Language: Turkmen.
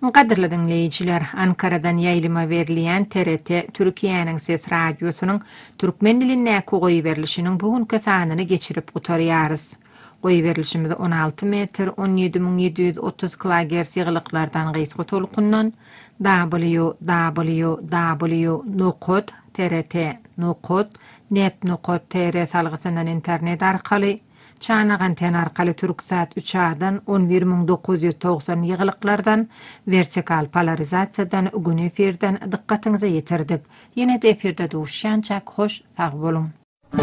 Qadirli dinleyijiler, Ankara'dan ýaýlyma berilýän TRT Türkiýanyň Ses radiosynyň türkmen diline goýy berilişiniň bugünkü sanyny geçirip gutarýarys. Goýy berilişimiz 16 metr 17730 kHz ýyglyklardan gysga tolkundan www.trt.net.tr salgysyndan internet arkaly Çanagan anten arkaly Türksat 3A-dan 11990 ýyglyklardan vertikal polarizasiýadan gün efirden dikkatiňize ýetirdik. Ýene-de efirde duşýançak hoş sag bolun.